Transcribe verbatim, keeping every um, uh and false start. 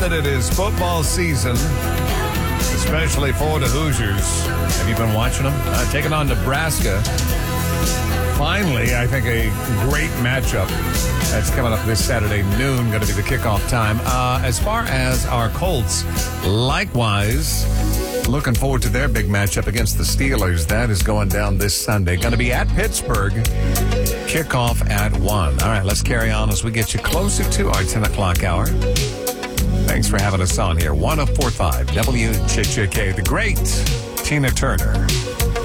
that it is football season, especially for the Hoosiers. Have you been watching them? Uh, taking on Nebraska. Finally, I think a great matchup that's coming up this Saturday noon, going to be the kickoff time. Uh, as far as our Colts, likewise, looking forward to their big matchup against the Steelers. That is going down this Sunday. Going to be at Pittsburgh. Kickoff at one. All right, let's carry on as we get you closer to our ten o'clock hour. Thanks for having us on here. one oh four point five W J J K, the great Tina Turner.